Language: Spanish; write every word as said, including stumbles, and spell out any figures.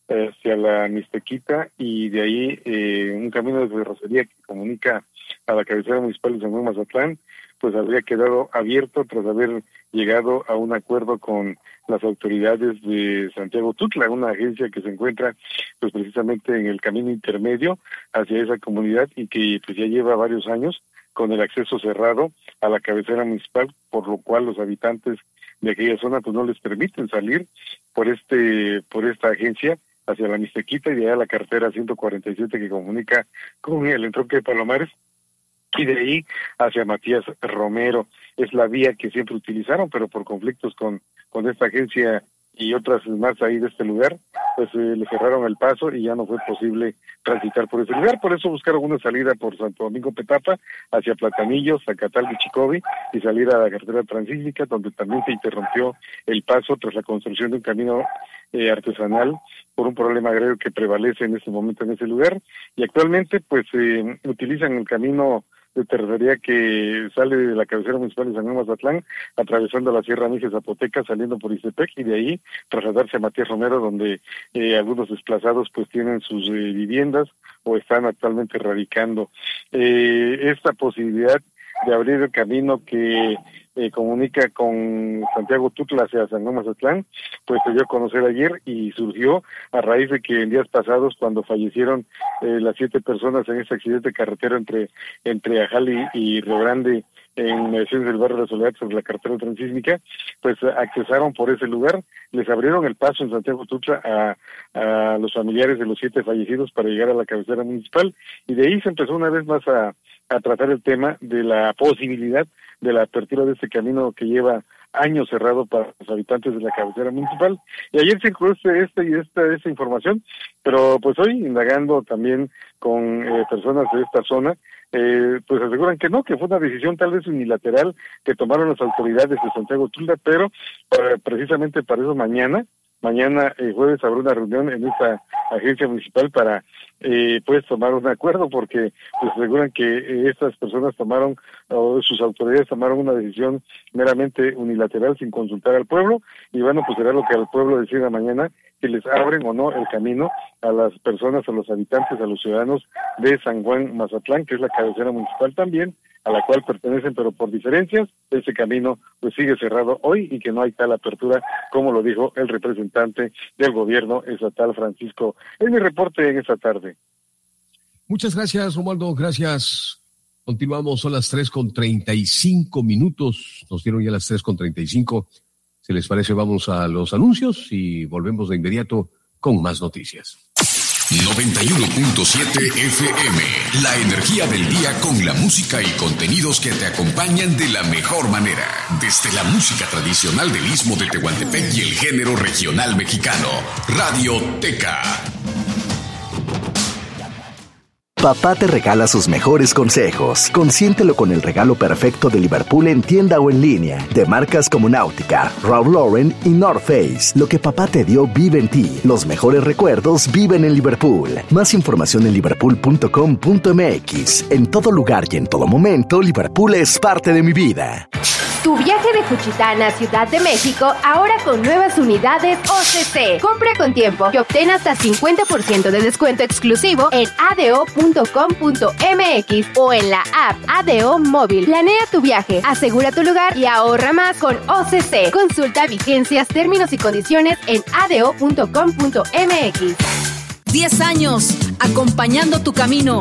hacia la Mixtequita, y de ahí eh, un camino de terracería que comunica a la cabecera municipal de San Juan Mazatlán, pues habría quedado abierto tras haber llegado a un acuerdo con las autoridades de Santiago Tutla, una agencia que se encuentra pues precisamente en el camino intermedio hacia esa comunidad y que pues ya lleva varios años con el acceso cerrado a la cabecera municipal, por lo cual los habitantes de aquella zona pues no les permiten salir por este por esta agencia hacia la Mixtequita y de allá a la carretera ciento cuarenta y siete que comunica con el entronque de Palomares, y de ahí hacia Matías Romero. Es la vía que siempre utilizaron, pero por conflictos con, con esta agencia y otras más ahí de este lugar, pues eh, le cerraron el paso y ya no fue posible transitar por ese lugar. Por eso buscaron una salida por Santo Domingo Petapa, hacia Platanillo, Zacatal de Chicobi, y salir a la carretera transísmica, donde también se interrumpió el paso tras la construcción de un camino eh, artesanal por un problema agrario que prevalece en este momento en ese lugar. Y actualmente pues eh, utilizan el camino de terracería que sale de la cabecera municipal de San Juan Mazatlán, atravesando la Sierra Mije Zapoteca, saliendo por Ixtepec, y de ahí trasladarse a Matías Romero, donde eh, algunos desplazados pues tienen sus eh, viviendas o están actualmente radicando. Eh, esta posibilidad de abrir el camino que eh, comunica con Santiago Tutla hacia San Juan Mazatlán, pues se dio a conocer ayer y surgió a raíz de que en días pasados, cuando fallecieron eh, las siete personas en ese accidente carretero entre entre Ajali y Río Grande, en mediaciones del barrio de la Soledad sobre la carretera transísmica, pues accesaron por ese lugar, les abrieron el paso en Santiago Tutla a, a los familiares de los siete fallecidos para llegar a la cabecera municipal, y de ahí se empezó una vez más a, a tratar el tema de la posibilidad de la apertura de este camino que lleva años cerrado para los habitantes de la cabecera municipal. Y ayer circuló este, este y esta, esta información, pero pues hoy, indagando también con eh, personas de esta zona, eh, pues aseguran que no, que fue una decisión tal vez unilateral que tomaron las autoridades de Santiago Tutla, pero para, precisamente para eso mañana, mañana eh, jueves habrá una reunión en esta agencia municipal para eh, pues tomar un acuerdo, porque pues aseguran que eh, estas personas tomaron, o sus autoridades tomaron una decisión meramente unilateral sin consultar al pueblo, y bueno, pues será lo que el pueblo decida mañana, que les abren o no el camino a las personas, a los habitantes, a los ciudadanos de San Juan Mazatlán, que es la cabecera municipal también, a la cual pertenecen, pero por diferencias, ese camino pues sigue cerrado hoy y que no hay tal apertura como lo dijo el representante del gobierno estatal, Francisco. Es mi reporte en esta tarde. Muchas gracias, Romualdo, gracias. Continuamos, son las tres con treinta y cinco minutos, nos dieron ya las tres con treinta y cinco. Si les parece, vamos a los anuncios y volvemos de inmediato con más noticias. noventa y uno punto siete F M, la energía del día con la música y contenidos que te acompañan de la mejor manera. Desde la música tradicional del Istmo de Tehuantepec y el género regional mexicano, Radio Teca. Papá te regala sus mejores consejos. Consiéntelo con el regalo perfecto de Liverpool en tienda o en línea. De marcas como Náutica, Ralph Lauren y North Face. Lo que papá te dio vive en ti. Los mejores recuerdos viven en Liverpool. Más información en liverpool punto com punto m x. En todo lugar y en todo momento, Liverpool es parte de mi vida. Tu viaje de Juchitán a Ciudad de México ahora con nuevas unidades O C C. Compra con tiempo y obtén hasta cincuenta por ciento de descuento exclusivo en a d o punto com punto m x o en la app A D O Móvil. Planea tu viaje, asegura tu lugar y ahorra más con O C C. Consulta vigencias, términos y condiciones en a d o punto com punto m x. diez años, acompañando tu camino.